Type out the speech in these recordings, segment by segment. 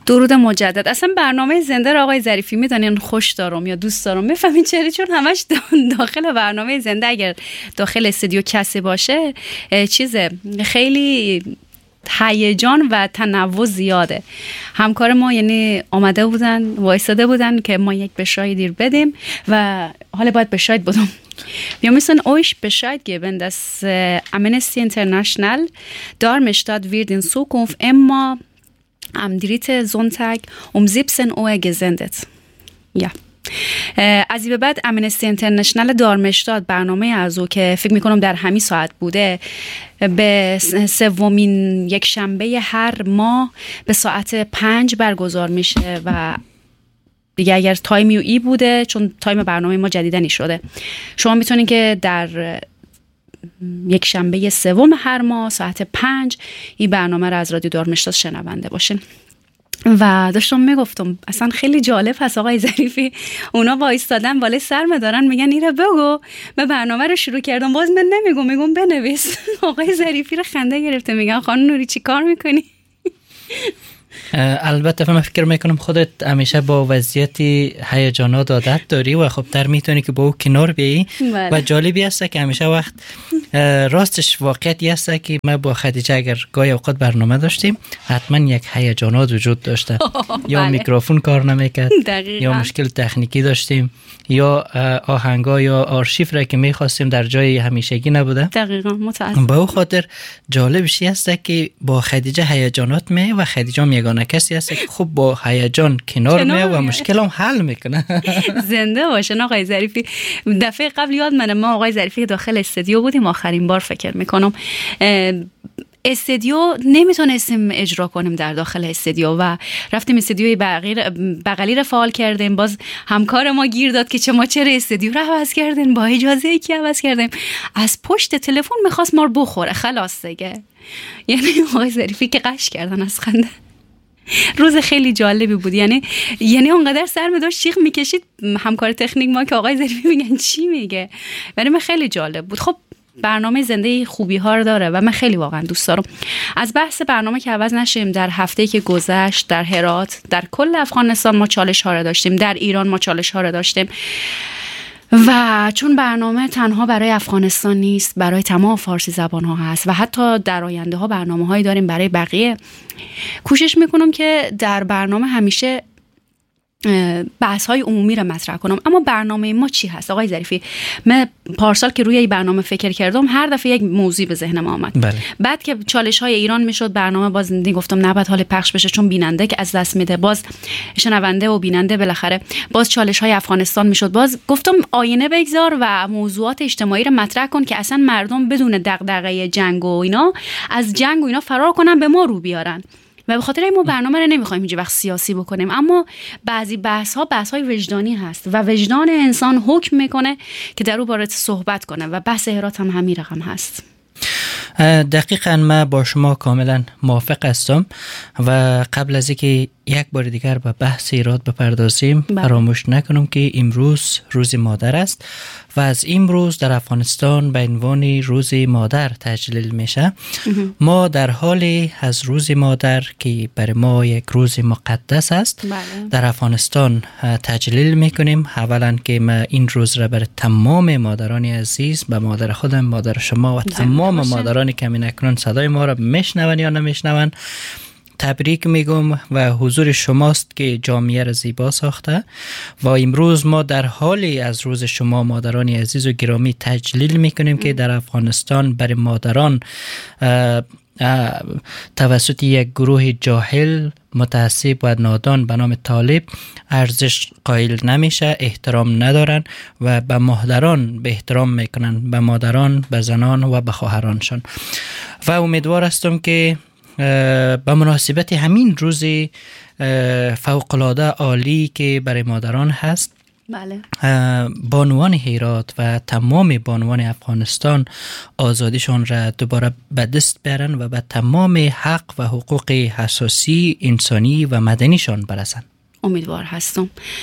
درود مجدد. اصلا برنامه زنده را آقای ظریفی میدونین خوش دارم یا دوست دارم، میفهمین چرا؟ چون همش داخل برنامه زنده اگر داخل استودیو کسی باشه چیزه خیلی هیجان و تنوع زیاده. همکار ما یعنی آمده بودن وایساده بودن که ما یک بشاید بدیم و حالا باید بشاید بدم. Wir müssen euch Bescheid geben, dass Amnesty International Darmstadt wird in Zukunft immer am dritten Sonntag um 17 Uhr gesendet. Ja. از این به بعد امنستی اینترنشنال دارمشتاد برنامه از او که فکر میکنم در همین ساعت بوده به سومین یک شنبه هر ماه به ساعت 5 برگزار میشه و دیگه اگر تایمی ای بوده، چون تایم برنامه ما جدیدنی شده، شما میتونین که در یک شنبه سوم هر ماه ساعت 5 این برنامه رو از رادیو دارمشتاد شنونده باشین. و داشتم میگفتم اصلا خیلی جالب هست آقای ظریفی، اونا وایستادن بالای سرم دارن میگن ایره بگو، من برنامه رو شروع کردم باز من میگم بنویس. آقای ظریفی رو خنده گرفته میگن خانم نوری چی کار میکنی؟ البته من فکر میکنم خودت همیشه با وضعیت هیجانات عادت داری و خب در میتونی که با او کنار بیایی و جالبی هست که همیشه وقت راستش واقعیتی هست که ما با خدیجه اگر گاهی اوقات برنامه داشتیم حتما یک هیجانات وجود داشته. یا میکروفون کار نمیکرد یا مشکل تکنیکی داشتیم یا آهنگا یا آرشیف را که میخواستیم در جای همیشگی نبوده. دقیقاً متاسفم. با او خاطر جالبش هست که با خدیجه هیجانات می و خدیجه یگانه کسی هست که خوب با هیجان کنار می و مشکلم حل میکنه. زنده باشن آقای ظریفی. دفعه قبل یاد منه ما آقای ظریفی داخل استودیو بودیم آخرین بار فکر میکنم استودیو نمیتونستیم اجرا کنیم در داخل استودیو و رفتیم استودیوی بغلی رو فعال کردیم. باز همکار ما گیر داد که چرا استودیو رو عوض کردین، با اجازه کی عوض کردیم؟ از پشت تلفن میخواست ما رو بخوره. خلاص دیگه یعنی آقای ظریفی که قش کردن از خنده. روز خیلی جالبی بود، یعنی اونقدر سرم داشت شیخ میکشید همکار تکنیک ما که آقای ظریفی میگن چی میگه، ولی من خیلی جالب بود. خب برنامه زنده خوبی ها رو داره و من خیلی واقعا دوست دارم. از بحث برنامه که عوض نشیم، در هفته که گذشت در هرات در کل افغانستان ما چالش ها رو داشتیم، در ایران ما چالش ها رو داشتیم و چون برنامه تنها برای افغانستان نیست، برای تمام فارسی زبان ها هست و حتی در آینده ها برنامه هایی داریم برای بقیه. کوشش میکنم که در برنامه همیشه بحث های عمومی رو مطرح کنم. اما برنامه ما چی هست آقای ظریفی؟ من پارسال که روی این برنامه فکر کردم هر دفعه یک موضوع به ذهنم آمد. بله. بعد که چالش های ایران میشد برنامه باز گفتم نباید حال پخش بشه چون بیننده که از دست میده، باز شنونده و بیننده بالاخره. باز چالش های افغانستان میشد، باز گفتم آینه بگذار و موضوعات اجتماعی رو مطرح کن که اصلا مردم بدون دغدغه جنگ و اینا از جنگ و اینا فرار کنن به ما رو بیارن. و به خاطر این ما برنامه رو نمیخوایم هیچ وقت سیاسی بکنیم، اما بعضی بحث‌های وجدانی هست و وجدان انسان حکم میکنه که در اون باره صحبت کنه و بحث هرات هم همین رقم هست. دقیقاً من با شما کاملا موافق هستم و قبل از اینکه یک بار دیگر به بحث ایراد بپردازیم فراموش نکنم که امروز روز مادر است و از امروز در افغانستان به عنوان روز مادر تجلیل میشه. ما در حال از روز مادر که برای ما یک روز مقدس است در افغانستان تجلیل میکنیم. اولا که ما این روز را برای تمام مادران عزیز، به مادر خودم، مادر شما و تمام مادرانی که همین اکنون صدای ما را میشنون یا نمیشنون تبریک میگم و حضور شماست که جامعه را زیبا ساخته و امروز ما در حالی از روز شما مادران عزیز و گرامی تجلیل میکنیم که در افغانستان برای مادران توسط یک گروه جاهل متعصب و نادان به نام طالب ارزش قائل نمیشه، احترام ندارن و به مادران به احترام میکنن، به مادران، به زنان و به خواهرانشان. و امیدوار هستم که به مناسبت همین روز فوق‌العاده عالی که برای مادران هست، بله، بانوان هرات و تمام بانوان افغانستان آزادیشان را دوباره به دست بیارن و به تمام حق و حقوق اساسی انسانی و مدنیشان برسن. امیدوار هستم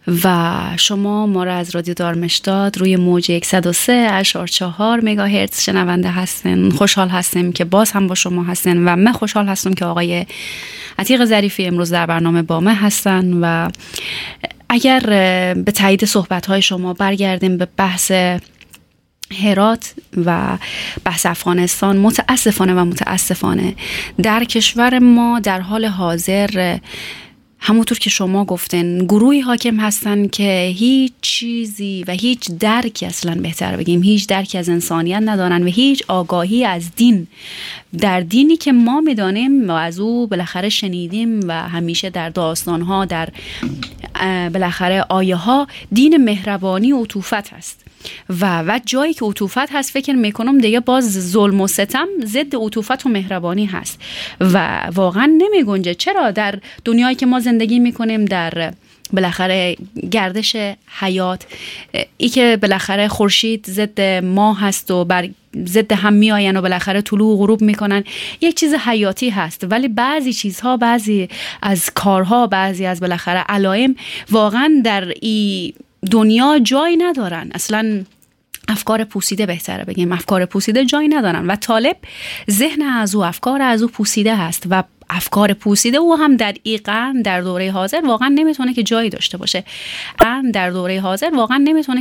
و شما ما را از رادیو دارمشتاد روی موج 103.4 مگاهرتز شنونده هستین. خوشحال هستیم که باز هم با شما هستین و من خوشحال هستم که آقای عتیق ظریفی امروز در برنامه با من هستن. و اگر به تایید صحبت‌های شما برگردیم به بحث هرات و بحث افغانستان، متاسفانه در کشور ما در حال حاضر همونطور که شما گفتن گروهی حاکم هستن که هیچ چیزی و هیچ درکی، اصلا بهتر بگیم هیچ درکی از انسانیت ندارن و هیچ آگاهی از دین، در دینی که ما میدانیم و از او بالاخره شنیدیم و همیشه در داستانها، در بالاخره آیه ها دین مهربانی و عطوفت هست و جایی که عطوفت هست فکر میکنم دیگه باز ظلم و ستم ضد عطوفت و مهربانی هست و واقعا نمی گنجه. چرا در دنیایی که ما زندگی میکنیم، در بالاخره گردش حیات، ای که بالاخره خورشید ضد ماه هست و بر ضد هم میآین و بالاخره طلوع و غروب میکنن، یک چیز حیاتی هست، ولی بعضی چیزها، بعضی از کارها، بعضی از بالاخره علائم واقعا در ای دنیا جای ندارن. اصلا افکار پوسیده، بهتره بگیم افکار پوسیده جای ندارن و طالب ذهن از او، افکار از او پوسیده هست و افکار پوسیده او هم در این قرن، در دوره حاضر واقعا نمیتونه که جایی داشته باشه.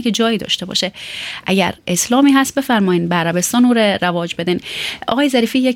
اگر اسلامی هست بفرمایین به عربستان رو رواج بدین. آقای ظریفی، یک